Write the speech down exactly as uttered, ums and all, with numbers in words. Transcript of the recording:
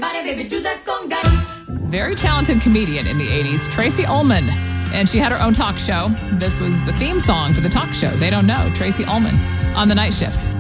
everybody, baby, do that conga. Very talented comedian in the eighties, Tracy Ullman. And she had her own talk show. This was the theme song for the talk show. They Don't Know, Tracy Ullman on The Night Shift.